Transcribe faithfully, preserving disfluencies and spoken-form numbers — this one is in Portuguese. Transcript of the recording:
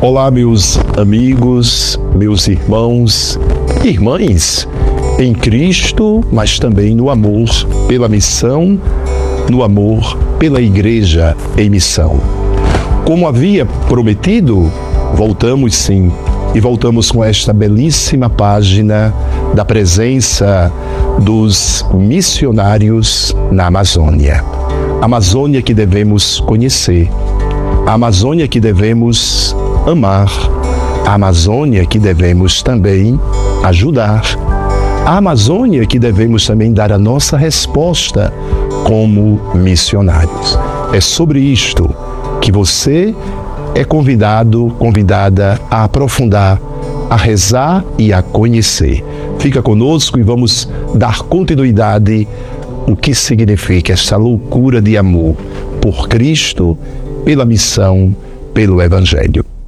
Olá, meus amigos, meus irmãos e irmãs em Cristo, mas também no amor pela missão, no amor pela Igreja em missão. Como havia prometido, voltamos sim, e voltamos com esta belíssima página da presença dos missionários na Amazônia. Amazônia que devemos conhecer, a Amazônia que devemos amar, a Amazônia que devemos também ajudar, a Amazônia que devemos também dar a nossa resposta como missionários. É sobre isto que você é convidado, convidada a aprofundar, a rezar e a conhecer. Fica conosco e vamos dar continuidade o que significa esta loucura de amor por Cristo, pela missão, pelo Evangelho.